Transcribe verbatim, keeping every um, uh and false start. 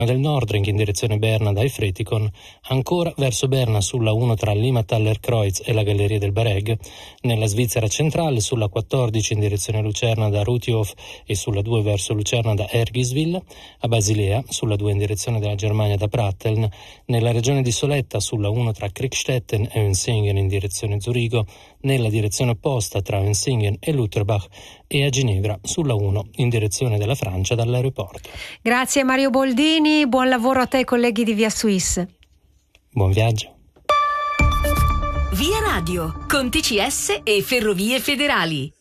del Nordring in direzione Berna da Efretikon, ancora verso Berna sulla uno tra Limmathaler-Kreuz e la Galleria del Bareg, nella Svizzera centrale sulla quattordici in direzione Lucerna da Ruthof e sulla due verso Lucerna da Ergiswil, a Basilea sulla due in direzione della Germania da Pratteln, nella regione di Soletta sulla uno tra Kriegstetten e Unsingen in direzione Zurigo, nella direzione opposta tra Unsingen e Lutherbach e a Ginevra sulla uno in direzione della Francia dall'aeroporto. Grazie Mario Boldini, buon lavoro a te colleghi di Via Suisse. Buon viaggio. Via Radio, con T C S e Ferrovie Federali.